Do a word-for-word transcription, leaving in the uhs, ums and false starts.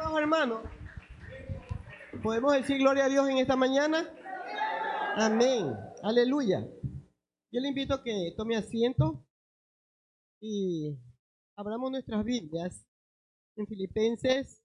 abajo, hermano. ¿Podemos decir gloria a Dios en esta mañana? Amén. Aleluya. Yo le invito a que tome asiento y abramos nuestras Biblias en Filipenses